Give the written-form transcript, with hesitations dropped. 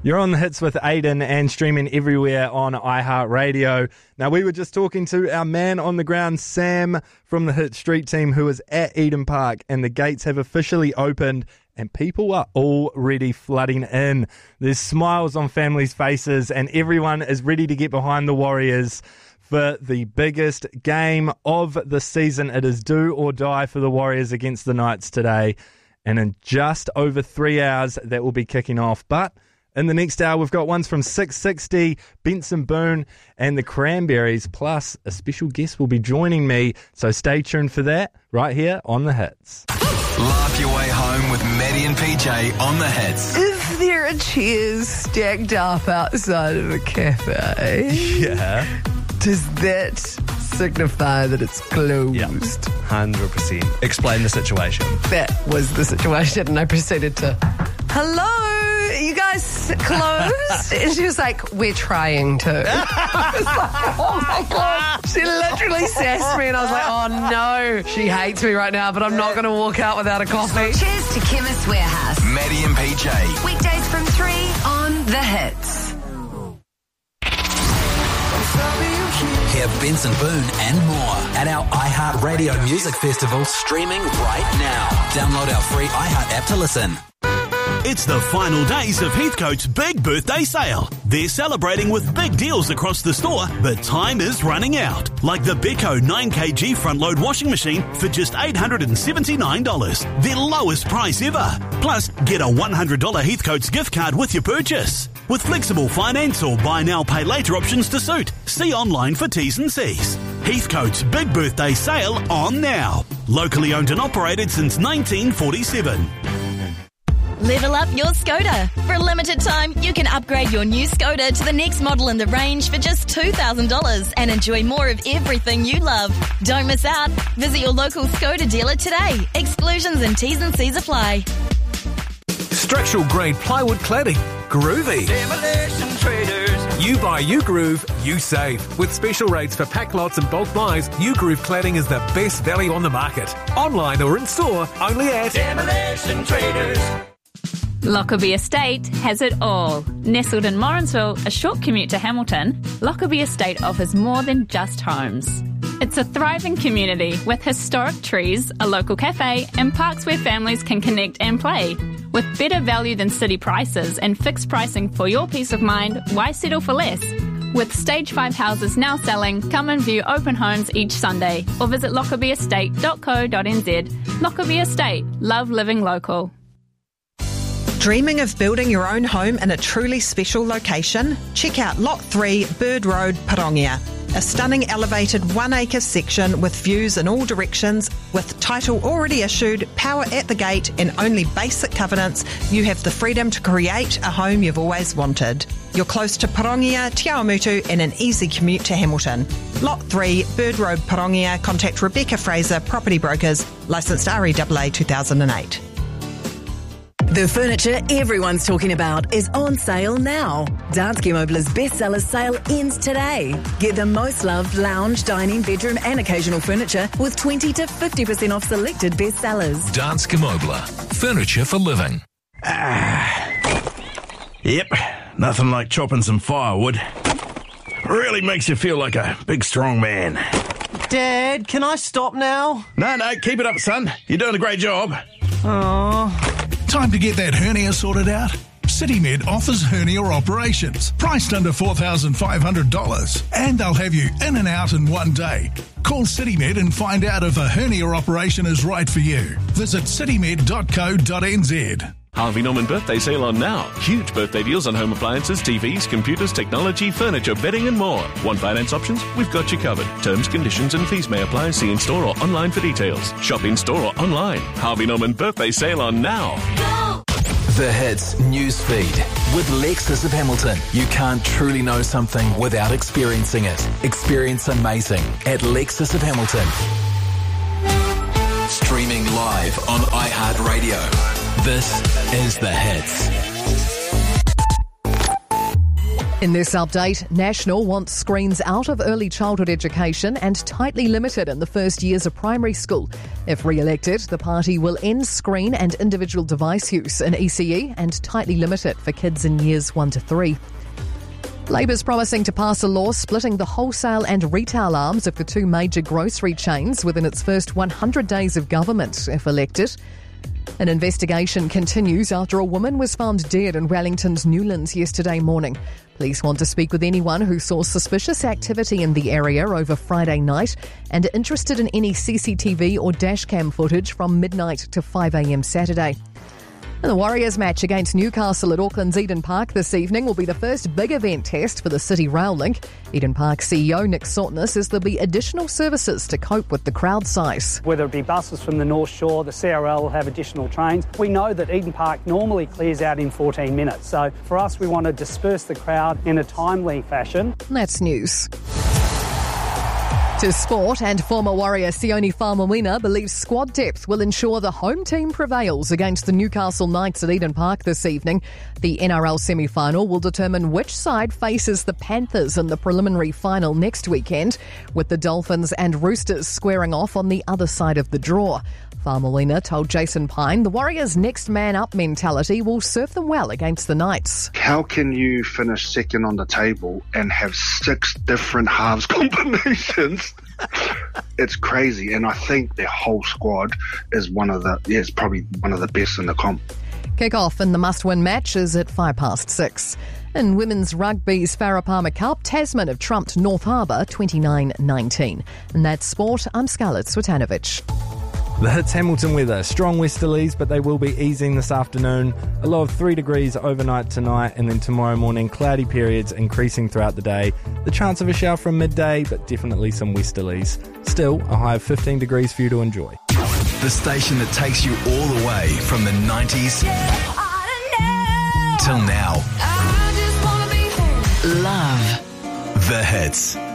You're on the hits with Aiden and streaming everywhere on iHeartRadio. Now, we were just talking to our man on the ground, Sam, from the Hit Street team, who is at Eden Park, and the gates have officially opened and people are already flooding in. There's smiles on families' faces and everyone is ready to get behind the Warriors for the biggest game of the season. It is do or die for the Warriors against the Knights today. And in just over 3 hours, that will be kicking off. But in the next hour, we've got ones from 660, Benson Boone, and the Cranberries, plus a special guest will be joining me. So stay tuned for that right here on The Hits. Laugh your way home with Maddie and PJ on The Hits. Is there a chair stacked up outside of a cafe? Yeah. Does that signify that it's closed? Yeah, 100%. Explain the situation. That was the situation, and I proceeded to, hello, you guys closed? And she was like, we're trying to. I was like, oh my God. She literally sassed me, and I was like, oh no, she hates me right now, but I'm not going to walk out without a coffee. Cheers to Chemist Warehouse. Maddie and PJ. Weekdays from 3 on The Hits. Hear Benson Boone and more at our iHeartRadio Music Festival streaming right now. Download our free iHeart app to listen. It's the final days of Heathcote's big birthday sale. They're celebrating with big deals across the store, but time is running out. Like the Beko 9kg front-load washing machine for just $879. Their lowest price ever. Plus, get a $100 Heathcote's gift card with your purchase. With flexible finance or buy now, pay later options to suit. See online for T's and C's. Heathcote's big birthday sale on now. Locally owned and operated since 1947. Level up your Skoda. For a limited time, you can upgrade your new Skoda to the next model in the range for just $2,000 and enjoy more of everything you love. Don't miss out. Visit your local Skoda dealer today. Exclusions and T's and C's apply. Structural grade plywood cladding. Groovy. Demolition Traders. You buy U-Groove, you save. With special rates for pack lots and bulk buys, U-Groove cladding is the best value on the market. Online or in store, only at Demolition Traders. Lockerbie Estate has it all. Nestled in Morrinsville, a short commute to Hamilton, Lockerbie Estate offers more than just homes. It's a thriving community with historic trees, a local cafe, and parks where families can connect and play. With better value than city prices and fixed pricing for your peace of mind, why settle for less? With Stage 5 houses now selling, come and view open homes each Sunday or visit lockerbieestate.co.nz. Lockerbie Estate. Love living local. Dreaming of building your own home in a truly special location? Check out Lot 3, Bird Road, Parongia. A stunning elevated 1 acre section with views in all directions, with title already issued, power at the gate and only basic covenants, you have the freedom to create a home you've always wanted. You're close to Parongia, Te Awamutu and an easy commute to Hamilton. Lot 3, Bird Road, Parongia. Contact Rebecca Fraser, Property Brokers, licensed REAA 2008. The furniture everyone's talking about is on sale now. Danske Møbler's bestseller sale ends today. Get the most loved lounge, dining, bedroom and occasional furniture with 20 to 50% off selected bestsellers. Danske Møbler. Furniture for living. Yep, nothing like chopping some firewood. Really makes you feel like a big strong man. Dad, can I stop now? No, keep it up, son. You're doing a great job. Oh. Time to get that hernia sorted out? CityMed offers hernia operations, priced under $4,500, and they'll have you in and out in one day. Call CityMed and find out if a hernia operation is right for you. Visit citymed.co.nz. Harvey Norman birthday sale on now. Huge birthday deals on home appliances, TVs, computers, technology, furniture, bedding and more. Want finance options? We've got you covered. Terms, conditions and fees may apply. See in store or online for details. Shop in store or online. Harvey Norman birthday sale on now. Go! The Hits news feed with Lexus of Hamilton. You can't truly know something without experiencing it. Experience amazing at Lexus of Hamilton. Streaming live on iHeartRadio. This is The Hits. In this update, National wants screens out of early childhood education and tightly limited in the first years of primary school. If re-elected, the party will end screen and individual device use in ECE and tightly limit it for kids in years 1 to 3. Labor's promising to pass a law splitting the wholesale and retail arms of the two major grocery chains within its first 100 days of government, if elected. An investigation continues after a woman was found dead in Wellington's Newlands yesterday morning. Police want to speak with anyone who saw suspicious activity in the area over Friday night and are interested in any CCTV or dashcam footage from midnight to 5 a.m. Saturday. And the Warriors match against Newcastle at Auckland's Eden Park this evening will be the first big event test for the City Rail Link. Eden Park CEO Nick Sortner says there'll be additional services to cope with the crowd size. Whether it be buses from the North Shore, the CRL will have additional trains. We know that Eden Park normally clears out in 14 minutes. So for us, we want to disperse the crowd in a timely fashion. That's news. To sport, and former Warrior Sione Faumuina believes squad depth will ensure the home team prevails against the Newcastle Knights at Eden Park this evening. The NRL semi-final will determine which side faces the Panthers in the preliminary final next weekend, with the Dolphins and Roosters squaring off on the other side of the draw. Faumuina told Jason Pine the Warriors' next man-up mentality will serve them well against the Knights. How can you finish second on the table and have 6 different halves combinations? It's crazy, and I think their whole squad is it's probably one of the best in the comp. Kick-off in the must-win match is at 6:05. In women's rugby's Farah Palmer Cup, Tasman have trumped North Harbour 29-19. And that's sport. I'm Scarlett Swetanovic. The Hits Hamilton weather, strong westerlies, but they will be easing this afternoon. A low of 3 degrees overnight tonight, and then tomorrow morning, cloudy periods increasing throughout the day. The chance of a shower from midday, but definitely some westerlies. Still, a high of 15 degrees for you to enjoy. The station that takes you all the way from the 90s till now. Love the hits.